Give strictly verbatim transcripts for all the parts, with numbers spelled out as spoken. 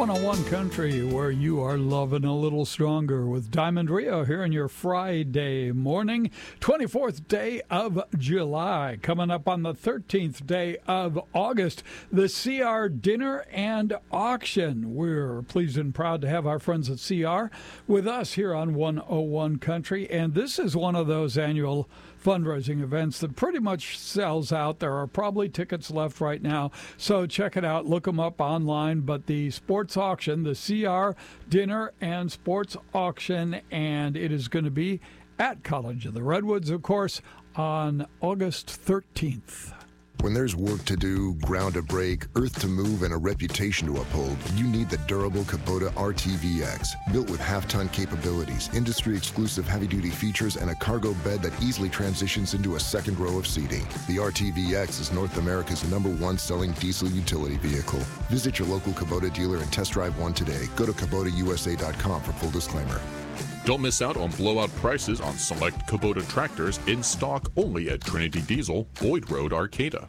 one oh one Country, where you are loving a little stronger with Diamond Rio here on your Friday morning, twenty-fourth day of July. Coming up on the thirteenth day of August, the C R Dinner and Auction. We're pleased and proud to have our friends at C R with us here on one oh one Country, and this is one of those annual fundraising events that pretty much sells out. There are probably tickets left right now, so check it out. Look them up online. But the sports auction, the C R Dinner and Sports Auction, and it is going to be at College of the Redwoods, of course, on August thirteenth. When there's work to do, ground to break, earth to move, and a reputation to uphold, you need the durable Kubota R T V X. Built with half-ton capabilities, industry-exclusive heavy-duty features, and a cargo bed that easily transitions into a second row of seating. The R T V X is North America's number one selling diesel utility vehicle. Visit your local Kubota dealer and test drive one today. Go to Kubota U S A dot com for full disclaimer. Don't miss out on blowout prices on select Kubota tractors in stock only at Trinity Diesel, Boyd Road, Arcata.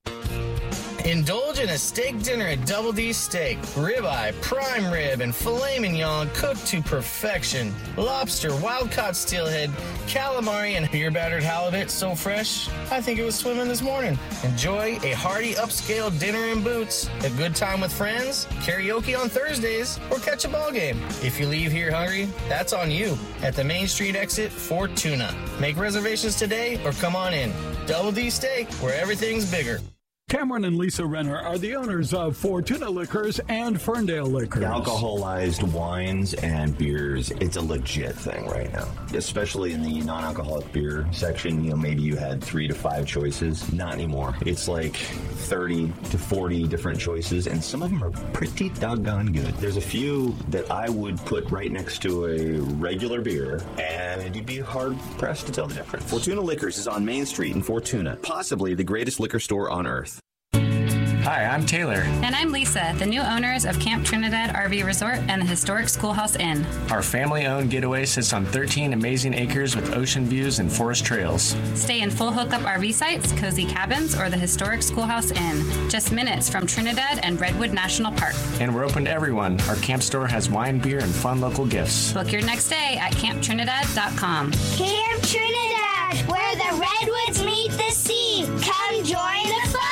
Indulge in a steak dinner at Double D Steak. Ribeye, prime rib, and filet mignon cooked to perfection. Lobster, wild-caught steelhead, calamari, and beer-battered halibut so fresh, I think it was swimming this morning. Enjoy a hearty upscale dinner in Boots, a good time with friends, karaoke on Thursdays, or catch a ball game. If you leave here hungry, that's on you. At the Main Street exit, Fortuna. Make reservations today or come on in. Double D Steak, where everything's bigger. Cameron and Lisa Renner are the owners of Fortuna Liquors and Ferndale Liquors. Alcoholized wines and beers, it's a legit thing right now. Especially in the non-alcoholic beer section, you know, maybe you had three to five choices. Not anymore. It's like thirty to forty different choices, and some of them are pretty doggone good. There's a few that I would put right next to a regular beer, and you'd be hard-pressed to tell the difference. Fortuna Liquors is on Main Street in Fortuna, possibly the greatest liquor store on earth. Hi, I'm Taylor. And I'm Lisa, the new owners of Camp Trinidad R V Resort and the historic Schoolhouse Inn. Our family-owned getaway sits on thirteen amazing acres with ocean views and forest trails. Stay in full hookup R V sites, cozy cabins, or the historic Schoolhouse Inn, just minutes from Trinidad and Redwood National Park. And we're open to everyone. Our camp store has wine, beer, and fun local gifts. Book your next day at camp trinidad dot com. Camp Trinidad, where the redwoods meet the sea. Come join the fun.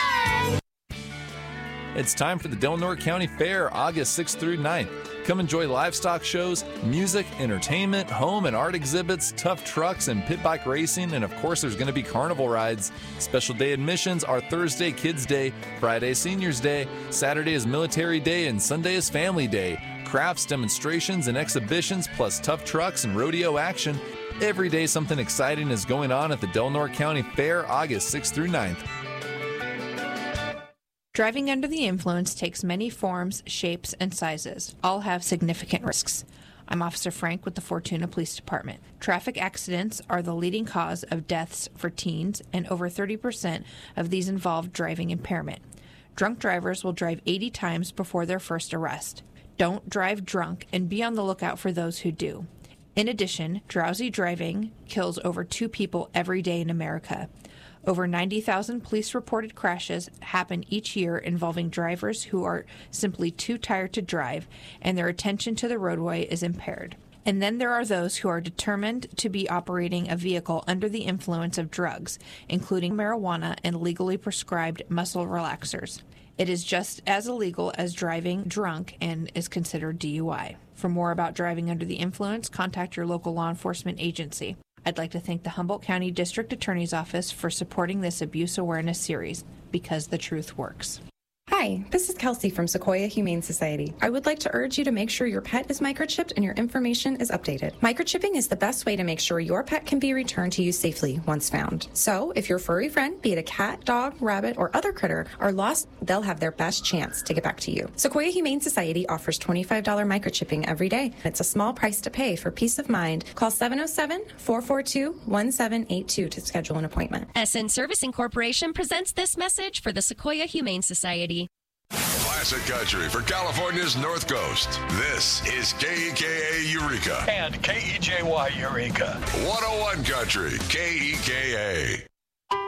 It's time for the Del Norte County Fair, August sixth through ninth. Come enjoy livestock shows, music, entertainment, home and art exhibits, tough trucks, and pit bike racing, and of course there's going to be carnival rides. Special day admissions are Thursday Kids Day, Friday Seniors Day, Saturday is Military Day, and Sunday is Family Day. Crafts, demonstrations, and exhibitions, plus tough trucks and rodeo action. Every day something exciting is going on at the Del Norte County Fair, August sixth through ninth. Driving under the influence takes many forms, shapes, and sizes. All have significant risks. I'm Officer Frank with the Fortuna Police Department. Traffic accidents are the leading cause of deaths for teens, and over thirty percent of these involve driving impairment. Drunk drivers will drive eighty times before their first arrest. Don't drive drunk, and be on the lookout for those who do. In addition, drowsy driving kills over two people every day in America. Over ninety thousand police-reported crashes happen each year involving drivers who are simply too tired to drive and their attention to the roadway is impaired. And then there are those who are determined to be operating a vehicle under the influence of drugs, including marijuana and legally prescribed muscle relaxers. It is just as illegal as driving drunk and is considered D U I. For more about driving under the influence, contact your local law enforcement agency. I'd like to thank the Humboldt County District Attorney's Office for supporting this abuse awareness series, because the truth works. Hi, this is Kelsey from Sequoia Humane Society. I would like to urge you to make sure your pet is microchipped and your information is updated. Microchipping is the best way to make sure your pet can be returned to you safely once found. So, if your furry friend, be it a cat, dog, rabbit, or other critter, are lost, they'll have their best chance to get back to you. Sequoia Humane Society offers twenty-five dollars microchipping every day. It's a small price to pay for peace of mind. Call seven oh seven, four four two, one seven eight two to schedule an appointment. S N Servicing Corporation presents this message for the Sequoia Humane Society. Classic country for California's North Coast. This is K E K A Eureka. And K E J Y Eureka. one oh one Country, K E K A.